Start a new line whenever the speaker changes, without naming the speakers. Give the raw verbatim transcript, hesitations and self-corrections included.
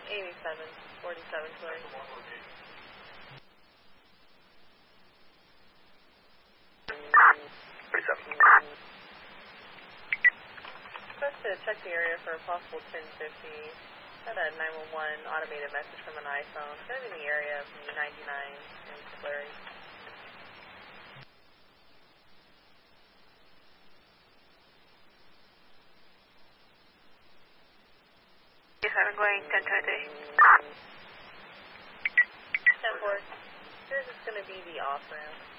eighty-seven forty-seven Twitter.
forty-seven.
Supposed to check the area for a possible ten fifty. Got a nine one one automated message from an iPhone. Kind of in the area of ninety-nine in Flurry.
I'm going ten twenty.
ten four. Here's just going to be the off ramp.